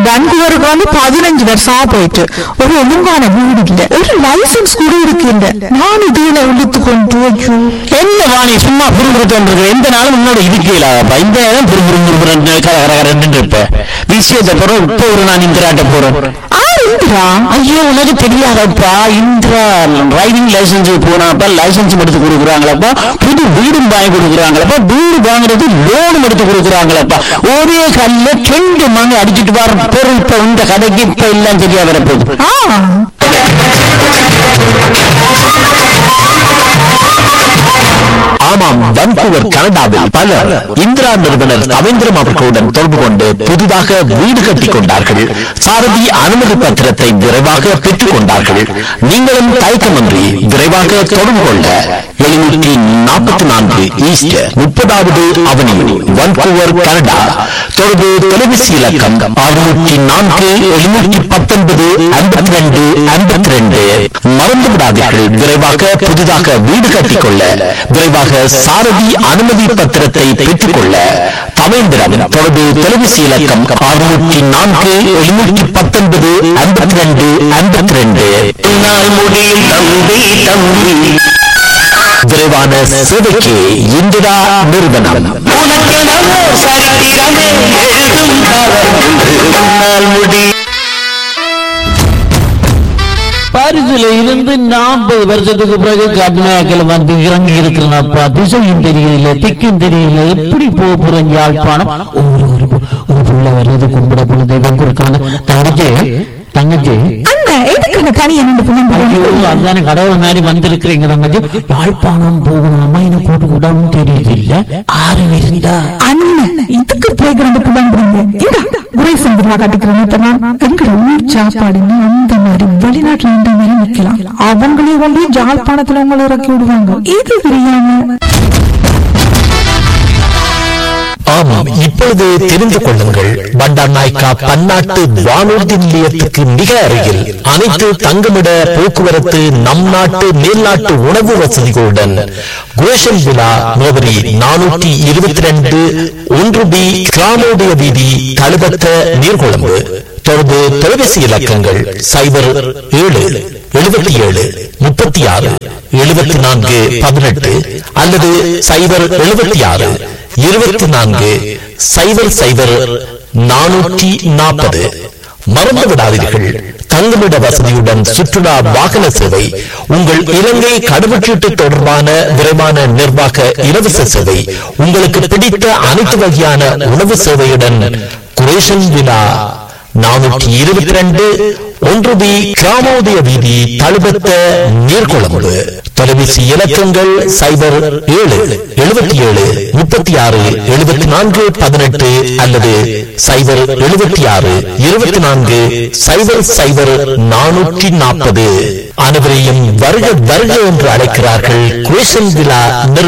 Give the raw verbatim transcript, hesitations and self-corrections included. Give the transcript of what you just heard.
பெங்களூருக்கு வந்து பதினஞ்சு வருஷமா போயிட்டு ஒரு ஒழுங்கான வீடு இல்ல, ஒரு லைசன்ஸ் கூட இருக்கின்ற. நான் இதுல இழுத்து கொண்டு வச்சு என்ன வாணி சும்மா புரிபுறுத்தோன்றது எந்த நாளும் முன்னோட இருக்கலாப்பா. இந்த நேரம் புரிபுறுந்து கரகரன்னு இருப்ப விஷயத்தை போறோம். இப்போ ஒரு நான் இந்திராட்ட போறேன். ஐயோ உனக்கு தெரியாதப்பா, இந்திரா டிரைவிங் லைசன்ஸ் போனாப்பா லைசன்ஸ் எடுத்து கொடுக்குறாங்களப்பா, புது வீடும் வாங்கி கொடுக்குறாங்களப்பா, வீடு வாங்குறது லோனும் எடுத்து கொடுக்குறாங்களப்பா. ஒரே கல்ல ரெண்டு மணி அடிச்சுட்டு வர பொருள் இப்ப இந்த கடைக்கு இப்ப எல்லாம் சரியா வரப்போகுது. ஆமாம், வான்கூவர் கனடாவில் பலர் இந்திரா நிறுவனர் ரவீந்திரம் அவர்களுடன் தொடர்பு கொண்டு புதிதாக வீடு கட்டிக் கொண்டார்கள். சாரதி அனுமதி பத்திரத்தை விரைவாக பெற்றுக் கொண்டார்கள். நீங்களும் தயக்கமின்றி விரைவாக தொடர்பு கொள்ள எழுநூற்றி நாற்பத்தி நான்கு ஈஸ்ட் முப்பதாவது அவனியூ வான்கூவர் கனடா. தொடர்பு தொலைபேசி இலக்கம் அறுநூற்றி நான்கு எழுநூற்றி பத்தொன்பது ஐம்பத்தி ரெண்டு ஐம்பத்தி ரெண்டு. மறந்து விடாதீர்கள், விரைவாக புதிதாக வீடு கட்டிக்கொள்ள விரைவாக சாரதி அனுமதி பத்திரத்தை பெற்றுக் கொள்ள தவேந்திரம். தொடர்பு தொலைபேசி இலக்கம் அறுநூற்றி நான்கு எழுநூற்றி பத்தொன்பது ஐம்பத்தி ரெண்டு ஐம்பத்தி ரெண்டு. முடியும் தம்பி தம்பி விரைவான சேவைக்கு இந்திரா நிறுவனம். பாரிஸ்ல இருந்து நாற்பது வருஷத்துக்கு பிறகு கர்நாடகாவில் வந்து இறங்கி இருக்கிறனப்பா. திசையும் தெரியல, திக்கும் தெரியல, எப்படி போக போறேன் யாழ்ப்பாணம். ஒரு ஒரு புள்ள வருது கும்பிட போன தெய்வம் கொடுக்கான தங்கச்சி தங்கச்சி அதுதானே கடவுள் மாதிரி வந்திருக்கிறீங்க தங்கச்சி. யாழ்ப்பாணம் போகணும் அம்மா என்ன கூட்டு கூடாதுன்னு தெரியுது இல்ல ஆறு இருந்தா அண்ணன் இதுக்கு பிளேகிரவுண்ட் சாப்பாடுன்னு அந்த மாதிரி வெளிநாட்டுல இந்த மாதிரி நிக்கலாம். அவங்களே வந்து ஜாழ்ப்பாணத்துல உங்களை இறக்கி விடுவாங்க. இது தெரியாம ஆமாம், இப்பொழுது தெரிந்து கொள்ளுங்கள். பண்டார் நாயக்கா பன்னாட்டு வானூர்தி நிலையத்துக்கு மிக அருகில் அனைத்து தங்குமிட போக்குவரத்து நம் நாட்டு மேல்நாட்டு உணவு வசதிகளுடன் கோஷன் விழா முகவரி நானூற்றி இருபத்தி ரெண்டு ஒன்று பி கிராமோடைய வீதி தழுபத்த நீர்கொழும்பு. தொடர்பு தொலைபேசி இலக்கங்கள் சைபர் ஏழு எழுபத்தி ஏழு முப்பத்தி ஆறு எழுபத்தி நான்கு பதினெட்டு அல்லது சைபர் எழுபத்தி ஆறு இருபத்தி நான்கு சைபர் சைபர் நானூற்றி நாற்பது. மறந்து விடாதீர்கள், தங்குமிட வசதியுடன் சுற்றுலா வாகன சேவை, உங்கள் இலங்கை கடவுச்சீட்டு தொடர்பான விரைவான நிர்வாக இலவச சேவை, உங்களுக்கு பிடித்த அனைத்து வகையான உணவு சேவையுடன் குரேஷன் விழா நானூற்றி இருபத்தி ரெண்டு ஒன்று பி கிராமோதய வீதி தழுபத்த நீர்கொழும்பு. தொலைபேசி இலக்கங்கள் சைபர் ஏழு எழுபத்தி ஏழு முப்பத்தி ஆறு எழுபத்தி நான்கு பதினெட்டு அல்லது சைபர் எழுபத்தி ஆறு இருபத்தி நான்கு சைபர் சைபர் நானூற்றி நாற்பது. அனைவரையும் வருக வருக என்று அழைக்கிறார்கள் குரேஷன் விழா.